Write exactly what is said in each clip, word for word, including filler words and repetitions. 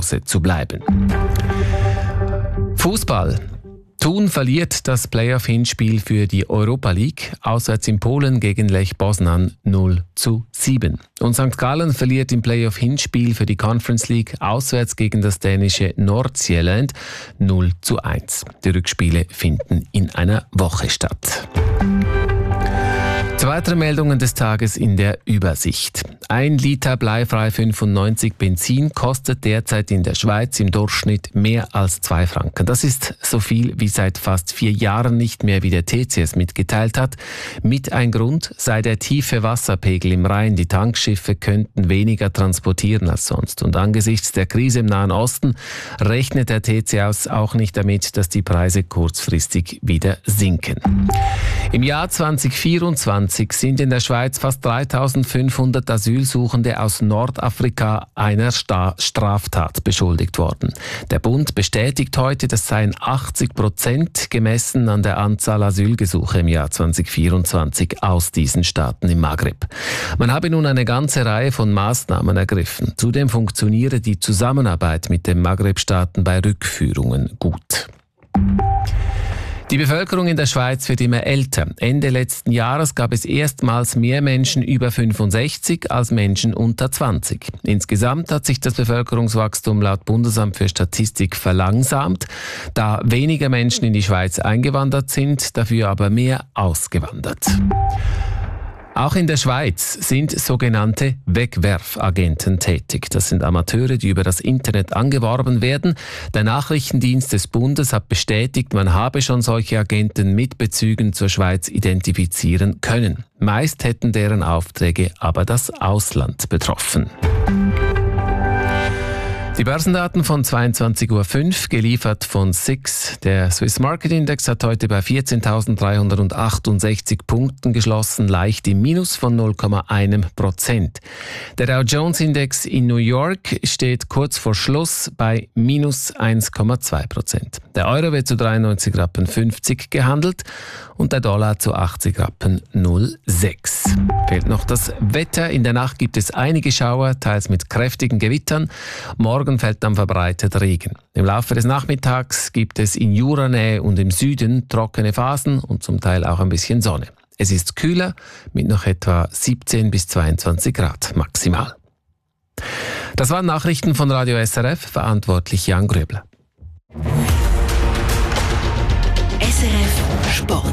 Hause zu bleiben. Fußball. Thun verliert das Playoff-Hinspiel für die Europa League auswärts in Polen gegen Lech Poznan null zu sieben. Und Sankt Gallen verliert im Playoff-Hinspiel für die Conference League auswärts gegen das dänische Nordsjælland null zu eins. Die Rückspiele finden in einer Woche statt. Zwei weitere Meldungen des Tages in der Übersicht. Ein Liter bleifrei fünfundneunzig Benzin kostet derzeit in der Schweiz im Durchschnitt mehr als zwei Franken. Das ist so viel wie seit fast vier Jahren nicht mehr, wie der T C S mitgeteilt hat. Mit ein Grund sei der tiefe Wasserpegel im Rhein. Die Tankschiffe könnten weniger transportieren als sonst. Und angesichts der Krise im Nahen Osten rechnet der T C S auch nicht damit, dass die Preise kurzfristig wieder sinken. Im Jahr zwanzig vierundzwanzig sind in der Schweiz fast dreitausendfünfhundert Asylsuchende aus Nordafrika einer Sta- Straftat beschuldigt worden. Der Bund bestätigt heute, das seien achtzig Prozent gemessen an der Anzahl Asylgesuche im Jahr zwanzig vierundzwanzig aus diesen Staaten im Maghreb. Man habe nun eine ganze Reihe von Maßnahmen ergriffen. Zudem funktioniere die Zusammenarbeit mit den Maghreb-Staaten bei Rückführungen gut. Die Bevölkerung in der Schweiz wird immer älter. Ende letzten Jahres gab es erstmals mehr Menschen über fünfundsechzig als Menschen unter zwanzig. Insgesamt hat sich das Bevölkerungswachstum laut Bundesamt für Statistik verlangsamt, da weniger Menschen in die Schweiz eingewandert sind, dafür aber mehr ausgewandert. Auch in der Schweiz sind sogenannte Wegwerfagenten tätig. Das sind Amateure, die über das Internet angeworben werden. Der Nachrichtendienst des Bundes hat bestätigt, man habe schon solche Agenten mit Bezügen zur Schweiz identifizieren können. Meist hätten deren Aufträge aber das Ausland betroffen. Die Börsendaten von zweiundzwanzig Uhr fünf, geliefert von S I X. Der Swiss Market Index hat heute bei vierzehntausenddreihundertachtundsechzig Punkten geschlossen, leicht im Minus von null Komma eins Prozent. Der Dow Jones Index in New York steht kurz vor Schluss bei minus eins Komma zwei Prozent. Der Euro wird zu dreiundneunzig Rappen fünfzig gehandelt und der Dollar zu achtzig Rappen null sechs. Fehlt noch das Wetter. In der Nacht gibt es einige Schauer, teils mit kräftigen Gewittern. Morgen fällt dann verbreitet Regen. Im Laufe des Nachmittags gibt es in Juranähe und im Süden trockene Phasen und zum Teil auch ein bisschen Sonne. Es ist kühler mit noch etwa siebzehn bis zweiundzwanzig Grad maximal. Das waren Nachrichten von Radio S R F, verantwortlich Jan Gröbler. S R F Sport.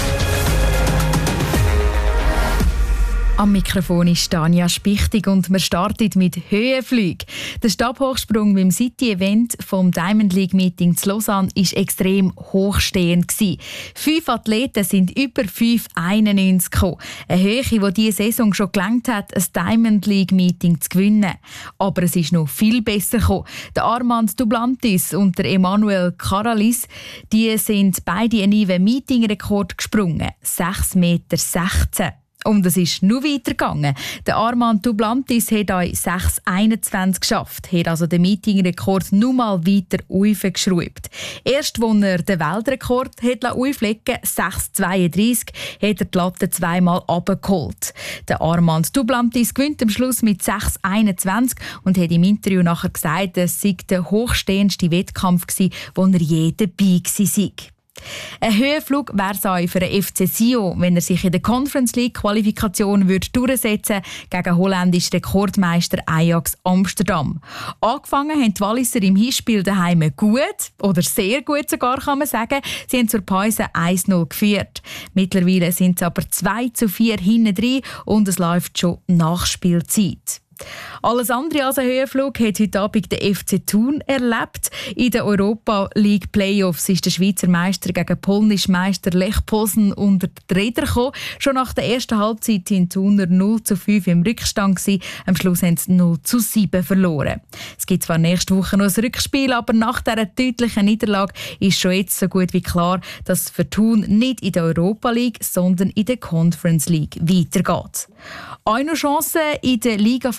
Am Mikrofon ist Tanja Spichtig und wir starten mit Höhenflügen. Der Stabhochsprung beim City-Event vom Diamond League Meeting zu Lausanne war extrem hochstehend. Fünf Athleten sind über fünf Komma einundneunzig gekommen. Eine Höhe, die diese Saison schon gelangt hat, ein Diamond League Meeting zu gewinnen. Aber es ist noch viel besser gekommen. Der Armand Duplantis und der Emanuel Karalis, die sind beide einen Meeting-Rekord gesprungen. sechs Meter sechzehn. Und es ist noch weitergegangen. Der Armand Duplantis hat euch sechs Komma einundzwanzig geschafft, hat also den Meeting-Rekord noch mal weiter aufgeschraubt. Erst als er den Weltrekord hat auflegen lassen, sechs Komma zweiunddreißig, hat er die Latte zweimal runtergeholt. Der Armand Duplantis gewinnt am Schluss mit sechs Komma einundzwanzig und hat im Interview nachher gesagt, es sei der hochstehendste Wettkampf gewesen, wo er je dabei war. Ein Höhenflug wäre es auch für den F C Sion, wenn er sich in der Conference League Qualifikation durchsetzen würde gegen den holländischen Rekordmeister Ajax Amsterdam. Angefangen haben die Walliser im Hinspiel daheim gut, oder sehr gut sogar kann man sagen. Sie haben zur Pause eins null geführt. Mittlerweile sind sie aber zwei zu vier hinten drin und es läuft schon Nachspielzeit. Alles andere als ein Höhenflug hat heute Abend der F C Thun erlebt. In den Europa League Playoffs ist der Schweizer Meister gegen polnischen Meister Lech Poznan unter die Räder gekommen. Schon nach der ersten Halbzeit in Thuner null zu fünf im Rückstand gewesen. Am Schluss haben sie null zu sieben verloren. Es gibt zwar nächste Woche noch ein Rückspiel, aber nach dieser deutlichen Niederlage ist schon jetzt so gut wie klar, dass es für Thun nicht in der Europa League, sondern in der Conference League weitergeht. Eine Chance in der Liga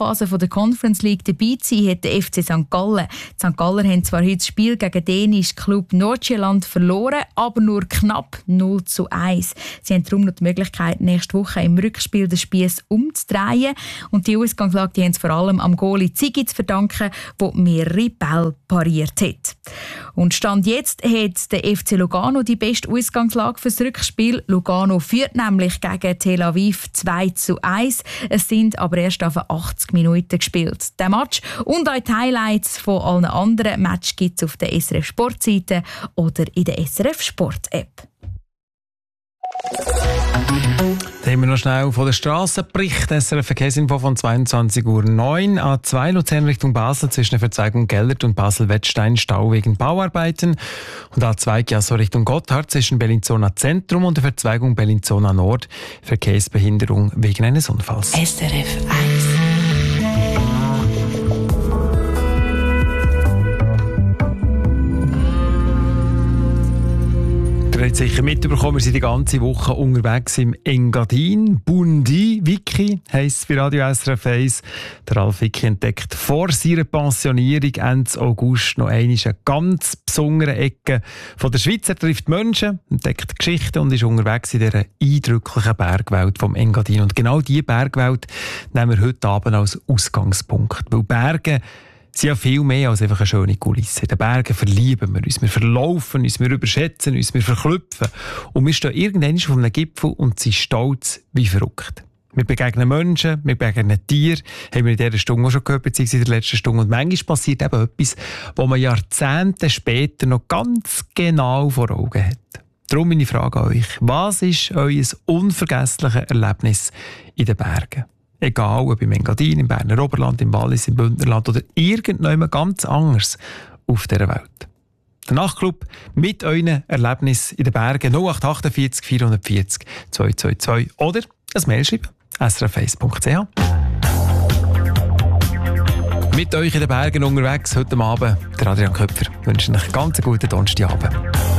Gruppenphase der Conference League dabei zu sein, hat der F C Sankt Gallen. Die Sankt Galler haben zwar heute das Spiel gegen den dänischen Club Nordsjælland verloren, aber nur knapp null zu eins. Sie haben darum noch die Möglichkeit, nächste Woche im Rückspiel den Spiess umzudrehen. Und die Ausgangslage die haben sie vor allem am Goalie Ziggy zu verdanken, der mehrere Bälle pariert hat. Und Stand jetzt hat der F C Lugano die beste Ausgangslage für das Rückspiel. Lugano führt nämlich gegen Tel Aviv zwei zu eins. Es sind aber erst auf achtzig Minuten gespielt. Der Match und auch die Highlights von allen anderen Matches gibt es auf der S R F Sportseite oder in der S R F Sport App. Dann haben wir noch schnell von der Strassenbericht. S R F Verkehrsinfo von zweiundzwanzig Uhr neun. A zwei Luzern Richtung Basel zwischen der Verzweigung Gellert und Basel-Wettstein Stau wegen Bauarbeiten. Und A zwei Chiasso Richtung Gotthard zwischen Bellinzona Zentrum und der Verzweigung Bellinzona Nord. Verkehrsbehinderung wegen eines Unfalls. S R F eins. Ihr habt sicher mitbekommen, wir sind die ganze Woche unterwegs im Engadin. Bundi Wiki heisst es bei Radio S R F eins. Der Ralf Wiki entdeckt vor seiner Pensionierung Ende August noch einmal eine ganz besondere Ecke von der Schweiz. Er trifft Menschen, entdeckt Geschichten und ist unterwegs in dieser eindrücklichen Bergwelt vom Engadin. Und genau diese Bergwelt nehmen wir heute Abend als Ausgangspunkt. Weil Berge sind ja viel mehr als einfach eine schöne Kulisse. In den Bergen verlieben wir uns, wir verlaufen uns, wir überschätzen uns, wir verklüpfen. Und wir stehen irgendwann auf einem Gipfel und sind stolz wie verrückt. Wir begegnen Menschen, wir begegnen Tiere, haben wir in dieser Stunde auch schon gehört, beziehungsweise in der letzten Stunde. Und manchmal passiert eben etwas, was man Jahrzehnte später noch ganz genau vor Augen hat. Darum meine Frage an euch. Was ist euer unvergessliches Erlebnis in den Bergen? Egal ob im Engadin, im Berner Oberland, im Wallis, im Bündnerland oder irgendjemand ganz anders auf dieser Welt. Der Nachtclub mit euren Erlebnissen in den Bergen null acht acht vier vier vier null zwei zwei zwei oder ein Mail schreiben. s r f eins punkt c h. Mit euch in den Bergen unterwegs heute Abend. Der Adrian Köpfer wünscht euch einen ganz guten Donnerstagabend.